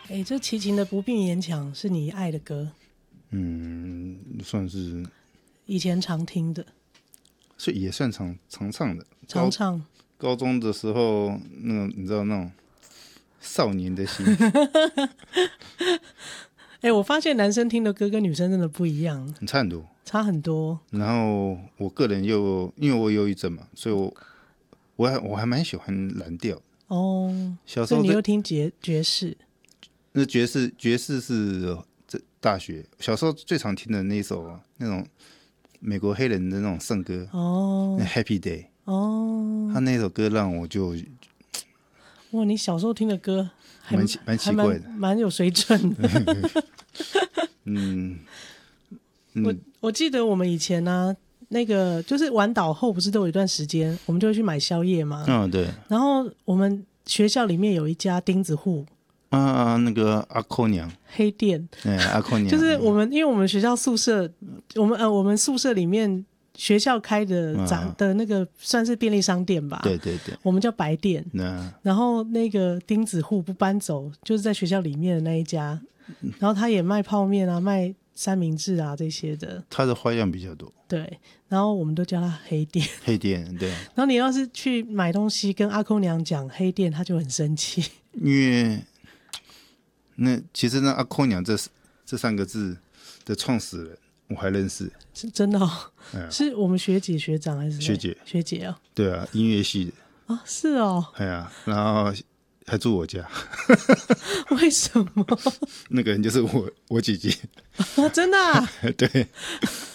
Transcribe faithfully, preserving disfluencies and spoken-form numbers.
哎，这齐秦的《不必勉强》是你爱的歌， 嗯，算是以前常听的， 所以也算常常唱的。 常唱。 高中的时候，那种你知道那种少年的心， 哎，我发现男生听的歌跟女生真的不一样， 很差很多。 差很多。 然后我个人又因为我有忧郁症嘛，所以我我还我还蛮喜欢蓝调。 哦， 小时候在所以你又听爵爵士。 那爵士爵士是这大学小时候最常听的那一首啊那种美国黑人的那种圣歌哦， 那 Happy Day 哦， 他那首歌让我就哇，你小时候听的歌还蛮奇蛮奇怪的， 还蛮蛮有水准的。 嗯我我记得我们以前呢、啊，那个就是晚岛后不是都有一段时间，我们就会去买宵夜嘛。 嗯对然后我们学校里面有一家钉子户啊啊那个阿扣娘黑店， 哎阿扣娘就是我们因为我们学校宿舍，我们呃我们宿舍里面学校开的展、 嗯的那个算是便利商店吧。 对对对我们叫白店。 那然后那个钉子户不搬走，就是在学校里面的那一家，然后他也卖泡面啊，卖三明治啊这些的。 他的花样比较多， 对，然后我们都叫他黑店。 黑店对， 然后你要是去买东西跟阿扣娘讲黑店，他就很生气。 因为那其实那阿扣娘这这三个字的创始人我还认识， 是真的哦。 哎呀是我们学姐学长还是谁学姐学姐哦。 对啊音乐系的， 啊，是哦。 哎呀，然后还住我家， 为什么？ 那个人就是我我姐姐， 真的、啊？ 对，